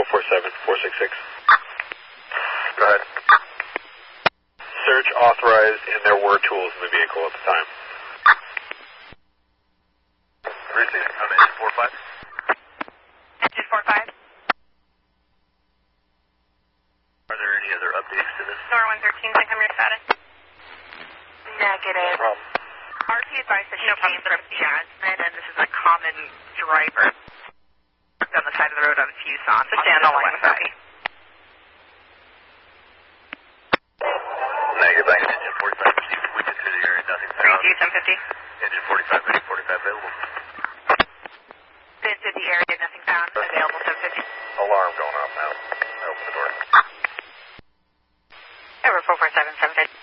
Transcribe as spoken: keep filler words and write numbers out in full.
four seven, four six six. Go ahead. Search authorized, and there were tools in the vehicle at the time. Received. I'm engine four five. Engine four five. Are there any other updates to this? Door one thirteen, can I come your status? Negative. No problem. R T advised that she no came from Jasmine, and this is a common driver on the side of the road on Fuson. The standalone side. Negative, thanks. Engine forty-five, received. We consider the area nothing found. three G seven fifty. Engine forty-five, engine forty-five available. Bid to the area, nothing found. Available seven fifty. Alarm going off now. Open the door. Over four four seven, seven fifty.